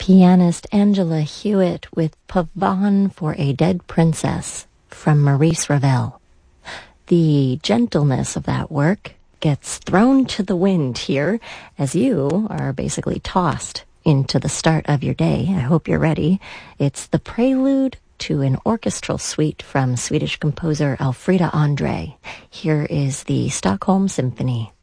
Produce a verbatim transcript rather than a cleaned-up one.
Pianist Angela Hewitt with Pavane for a Dead Princess from Maurice Ravel. The gentleness of that work gets thrown to the wind here as you are basically tossed into the start of your day. I hope you're ready. It's the prelude to an orchestral suite from Swedish composer Elfrida Andre. Here is the Stockholm Symphony.